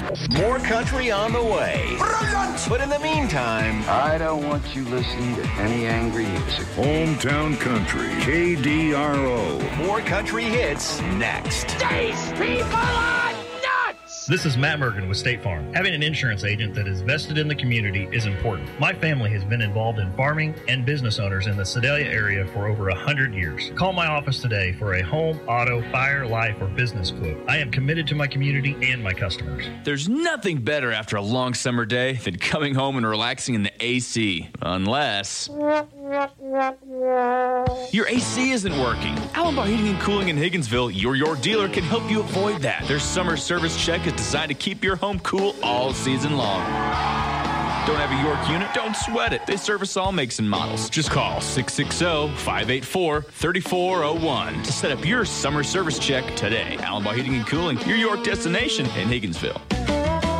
More country on the way. Brilliant! But in the meantime, I don't want you listening to any angry music. Hometown Country, KDRO. more country hits next. These people are nuts! This is Matt Mergen with State Farm. Having an insurance agent that is vested in the community is important. My family has been involved in farming and business owners in the Sedalia area for over 100 years. Call my office today for a home, auto, fire, life, or business quote. I am committed to my community and my customers. There's nothing better after a long summer day than coming home and relaxing in the AC. Unless your AC isn't working. Allenbar Heating and Cooling in Higginsville, your York dealer, can help you avoid that. Their summer service check is designed to keep your home cool all season long. Don't have a York unit? Don't sweat it. They service all makes and models. Just call 660-584-3401 to set up your summer service check today. Allenbar Heating and Cooling, your York destination in Higginsville.